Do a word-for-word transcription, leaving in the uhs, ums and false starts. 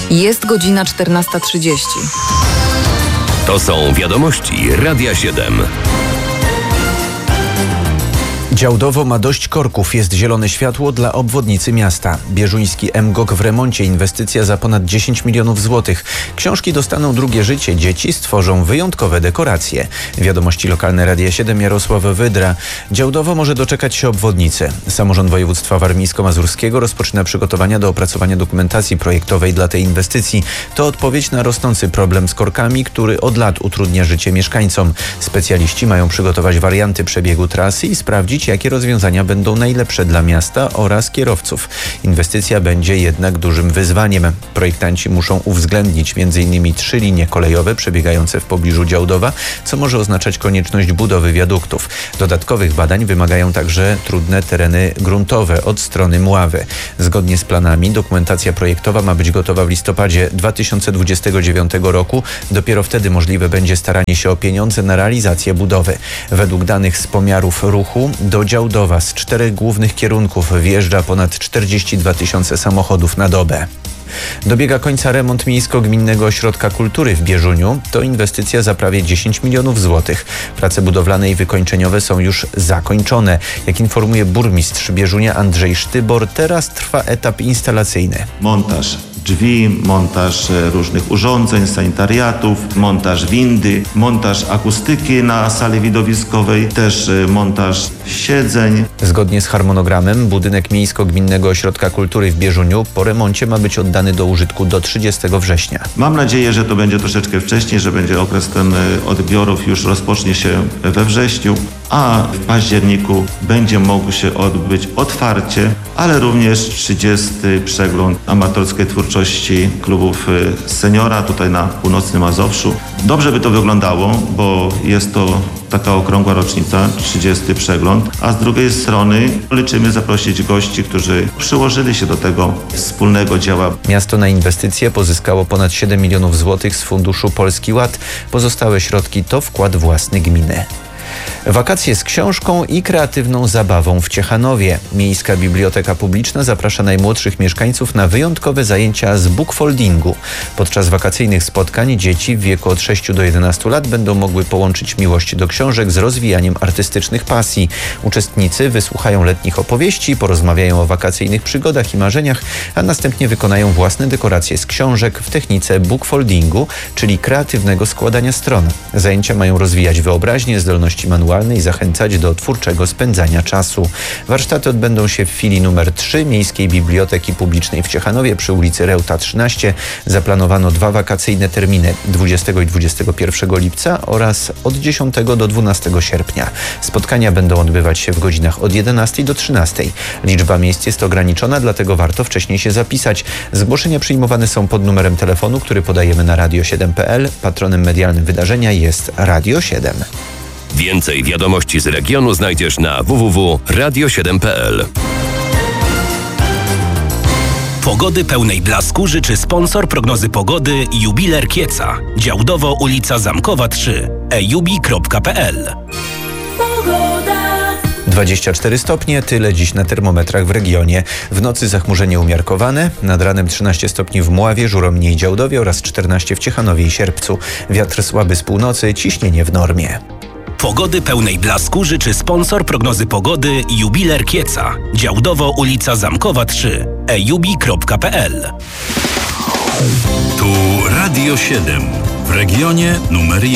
Jest godzina czternasta trzydzieści. To są wiadomości Radia siedem. Działdowo ma dość korków. Jest zielone światło dla obwodnicy miasta. Bieżuński M G O K w remoncie. Inwestycja za ponad dziesięć milionów złotych. Książki dostaną drugie życie. Dzieci stworzą wyjątkowe dekoracje. Wiadomości lokalne Radia siedem, Jarosław Wydra. Działdowo może doczekać się obwodnicy. Samorząd województwa warmińsko-mazurskiego rozpoczyna przygotowania do opracowania dokumentacji projektowej dla tej inwestycji. To odpowiedź na rosnący problem z korkami, który od lat utrudnia życie mieszkańcom. Specjaliści mają przygotować warianty przebiegu trasy i sprawdzić, jakie rozwiązania będą najlepsze dla miasta oraz kierowców. Inwestycja będzie jednak dużym wyzwaniem. Projektanci muszą uwzględnić między innymi trzy linie kolejowe przebiegające w pobliżu Działdowa, co może oznaczać konieczność budowy wiaduktów. Dodatkowych badań wymagają także trudne tereny gruntowe od strony Mławy. Zgodnie z planami dokumentacja projektowa ma być gotowa w listopadzie dwa tysiące dwudziestego dziewiątego roku. Dopiero wtedy możliwe będzie staranie się o pieniądze na realizację budowy. Według danych z pomiarów ruchu do Działdowa z czterech głównych kierunków wjeżdża ponad czterdzieści dwa tysiące samochodów na dobę. Dobiega końca remont Miejsko-Gminnego Ośrodka Kultury w Bieżuniu. To inwestycja za prawie dziesięć milionów złotych. Prace budowlane i wykończeniowe są już zakończone. Jak informuje burmistrz Bieżunia Andrzej Sztybor, teraz trwa etap instalacyjny. Montaż drzwi, montaż różnych urządzeń, sanitariatów, montaż windy, montaż akustyki na sali widowiskowej, też montaż siedzeń. Zgodnie z harmonogramem budynek Miejsko-Gminnego Ośrodka Kultury w Bieżuniu po remoncie ma być oddany do użytku do trzydziestego września. Mam nadzieję, że to będzie troszeczkę wcześniej, że będzie okres ten odbiorów już rozpocznie się we wrześniu, a w październiku będzie mógł się odbyć otwarcie, ale również trzydziesty przegląd amatorskiej twórczości klubów seniora tutaj na północnym Mazowszu. Dobrze by to wyglądało, bo jest to taka okrągła rocznica, trzydziesty przegląd, a z drugiej strony liczymy zaprosić gości, którzy przyłożyli się do tego wspólnego dzieła. Miasto na inwestycje pozyskało ponad siedem milionów złotych z funduszu Polski Ład. Pozostałe środki to wkład własny gminy. Wakacje z książką i kreatywną zabawą w Ciechanowie. Miejska Biblioteka Publiczna zaprasza najmłodszych mieszkańców na wyjątkowe zajęcia z bookfoldingu. Podczas wakacyjnych spotkań dzieci w wieku od sześciu do jedenastu lat będą mogły połączyć miłość do książek z rozwijaniem artystycznych pasji. Uczestnicy wysłuchają letnich opowieści, porozmawiają o wakacyjnych przygodach i marzeniach, a następnie wykonają własne dekoracje z książek w technice bookfoldingu, czyli kreatywnego składania stron. Zajęcia mają rozwijać wyobraźnię, zdolności manualne i zachęcać do twórczego spędzania czasu. Warsztaty odbędą się w filii numer trzy Miejskiej Biblioteki Publicznej w Ciechanowie przy ulicy Reuta trzynaście. Zaplanowano dwa wakacyjne terminy dwudziestego i dwudziestego pierwszego lipca oraz od dziesiątego do dwunastego sierpnia. Spotkania będą odbywać się w godzinach od jedenastej do trzynastej. Liczba miejsc jest ograniczona, dlatego warto wcześniej się zapisać. Zgłoszenia przyjmowane są pod numerem telefonu, który podajemy na radio siedem kropka p l. Patronem medialnym wydarzenia jest Radio siedem. Więcej wiadomości z regionu znajdziesz na w w w kropka radio siedem kropka p l. Pogody pełnej blasku życzy sponsor prognozy pogody Jubiler Kieca. Działdowo ulica Zamkowa trzy. e jubi kropka p l. dwadzieścia cztery stopnie, tyle dziś na termometrach w regionie. W nocy zachmurzenie umiarkowane, nad ranem trzynaście stopni w Mławie, Żuromnie i Działdowie oraz czternaście w Ciechanowie i Sierpcu. Wiatr słaby z północy, ciśnienie w normie. Pogody pełnej blasku życzy sponsor prognozy pogody Jubiler Kieca. Działdowo ulica Zamkowa trzy. e jubi kropka p l. Tu Radio siedem. W regionie numer jeden.